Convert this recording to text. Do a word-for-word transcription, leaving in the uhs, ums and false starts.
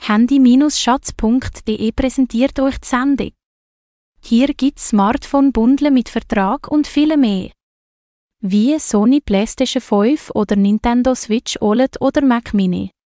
Handy-Schatz punkt de präsentiert euch die Sendung. Hier gibt's Smartphone-Bundle mit Vertrag und viel mehr. Wie Sony PlayStation fünf oder Nintendo Switch O L E D oder Mac Mini.